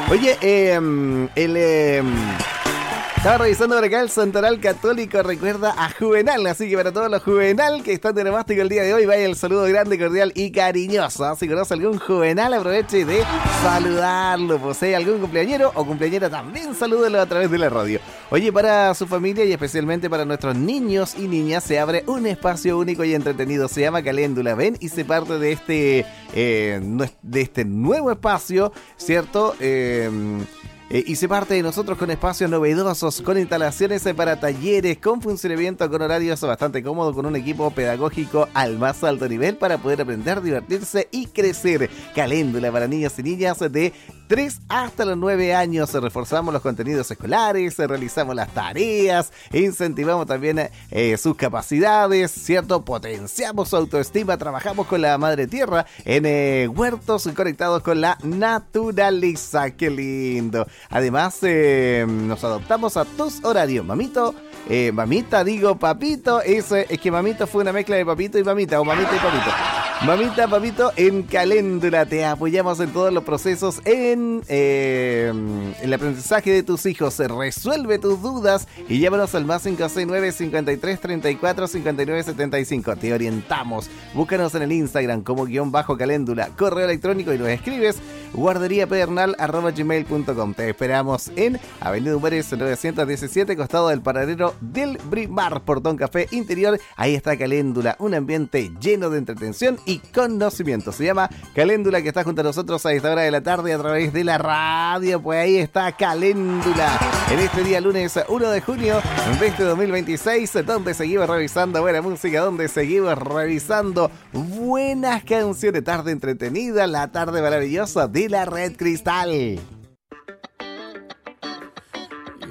Oye, estaba revisando por acá el Santoral Católico, recuerda a Juvenal, así que para todos los Juvenal que están de nomástico el día de hoy, vaya el saludo grande, cordial y cariñoso. Si conoce algún Juvenal, aproveche de saludarlo. Posee algún cumpleañero o cumpleañera, también salúdelo a través de la radio. Oye, para su familia y especialmente para nuestros niños y niñas se abre un espacio único y entretenido, se llama Caléndula. Ven y se parte de este nuevo espacio, ¿cierto? Y se parte de nosotros con espacios novedosos, con instalaciones para talleres, con funcionamiento, con horarios bastante cómodos, con un equipo pedagógico al más alto nivel para poder aprender, divertirse y crecer. Caléndula para niños y niñas de 3 hasta los 9 años. Reforzamos los contenidos escolares, realizamos las tareas, incentivamos también sus capacidades, ¿cierto? Potenciamos su autoestima, trabajamos con la madre tierra en huertos conectados con la naturaleza. ¡Qué lindo! Además, nos adoptamos a tus horarios, mamito. Mamita, digo papito, es que mamito fue una mezcla de papito y mamita, o mamita y papito. Mamita, papito, en Caléndula te apoyamos en todos los procesos en el aprendizaje de tus hijos. Resuelve tus dudas y llámanos al más 569 53 34 59 75. Te orientamos. Búscanos en el Instagram como _caléndula, correo electrónico y nos escribes guarderiapedernal@gmail.com. Te esperamos en Avenida Humberes 917, costado del paradero del Brimar, Portón Café Interior. Ahí está Caléndula, un ambiente lleno de entretención y conocimiento. Se llama Caléndula, que está junto a nosotros a esta hora de la tarde a través de la radio. Pues ahí está Caléndula en este día lunes 1 de junio de este 2026, donde seguimos revisando buena música, donde seguimos revisando buenas canciones. Tarde entretenida, la tarde maravillosa de la Red Cristal.